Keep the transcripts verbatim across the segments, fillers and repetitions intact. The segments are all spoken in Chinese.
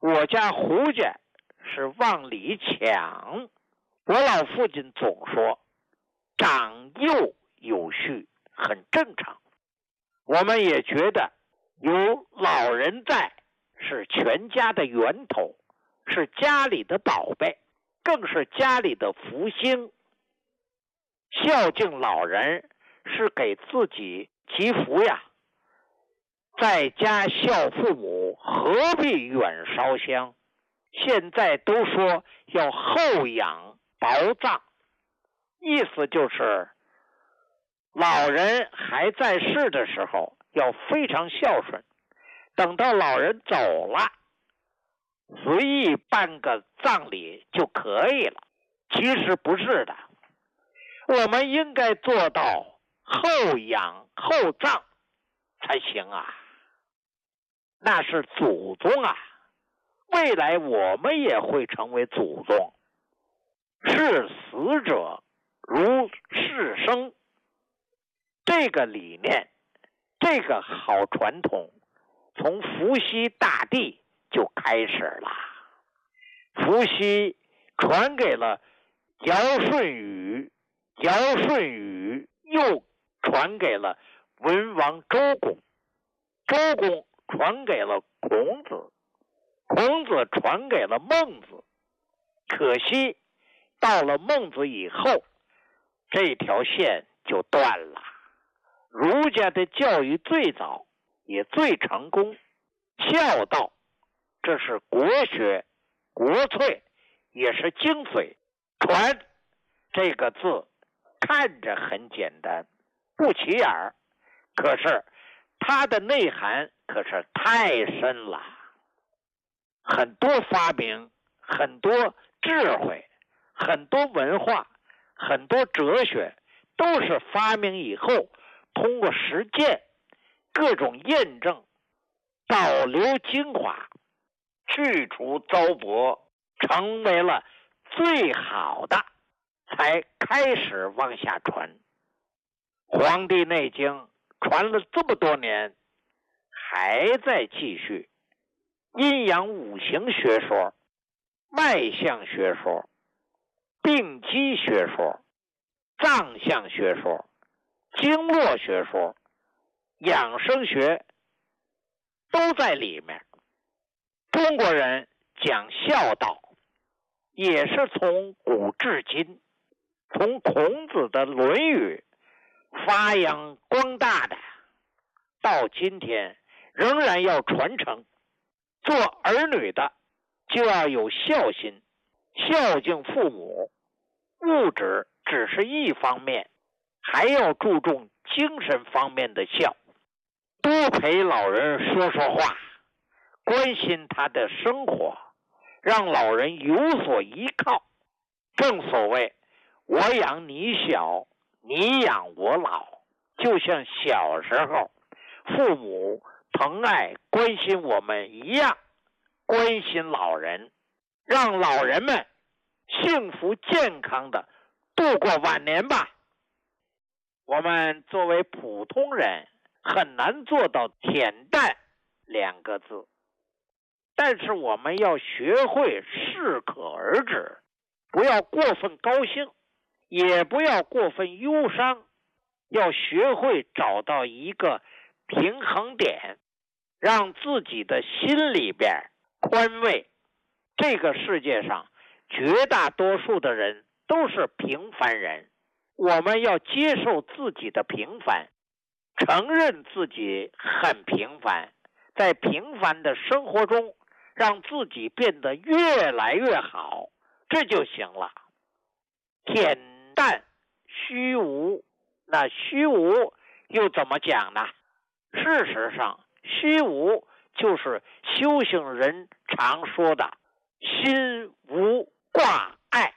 我家胡家是往里抢。我老父亲总说，长幼有序，很正常。我们也觉得有老人在是全家的源头，是家里的宝贝，更是家里的福星。孝敬老人是给自己祈福呀。在家孝父母，何必远烧香？现在都说要厚养薄葬，意思就是老人还在世的时候要非常孝顺，等到老人走了，随意办个葬礼就可以了。其实不是的，我们应该做到厚养厚葬才行啊。那是祖宗啊，未来我们也会成为祖宗。视死者如视生，这个理念，这个好传统，从伏羲大帝就开始了。伏羲传给了尧舜禹，尧舜禹又传给了文王周公，周公传给了孔子，孔子传给了孟子。可惜到了孟子以后，这条线就断了。儒家的教育最早也最成功，孝道这是国学国粹，也是精髓。传这个字看着很简单，不起眼儿，可是它的内涵可是太深了。很多发明，很多智慧，很多文化，很多哲学，都是发明以后通过实践各种验证，保留精华，去除糟粕，成为了最好的，才开始往下传。黄帝内经传了这么多年，还在继续。阴阳五行学说、脉象学说、病机学说、脏象学说、经络学说、养生学都在里面。中国人讲孝道，也是从古至今，从孔子的《论语》发扬光大的，到今天仍然要传承。做儿女的就要有孝心，孝敬父母，物质只是一方面，还要注重精神方面的孝。多陪老人说说话，关心他的生活，让老人有所依靠。正所谓我养你小，你养我老，就像小时候父母疼爱关心我们一样，关心老人，让老人们幸福健康的度过晚年吧。我们作为普通人很难做到恬淡两个字，但是我们要学会适可而止，不要过分高兴，也不要过分忧伤，要学会找到一个平衡点，让自己的心里边宽慰。这个世界上绝大多数的人都是平凡人，我们要接受自己的平凡，承认自己很平凡，在平凡的生活中让自己变得越来越好，这就行了。恬淡虚无，那虚无又怎么讲呢？事实上，虚无就是修行人常说的心无挂碍。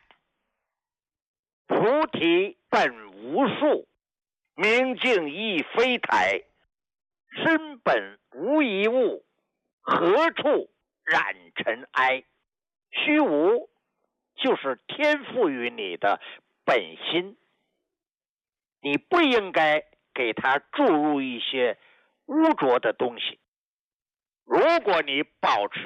菩提本无树，明镜亦非台，身本无一物，何处染尘埃。虚无就是天赋予你的本心，你不应该给它注入一些污浊的东西。如果你保持